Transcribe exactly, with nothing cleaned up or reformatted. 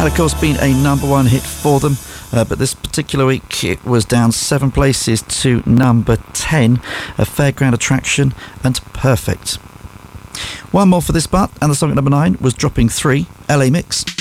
had, of course, been a number one hit for them. Uh, but this particular week it was down seven places to number ten, a Fairground Attraction and Perfect. One more for this part, and the song at number nine was dropping three, L A Mix.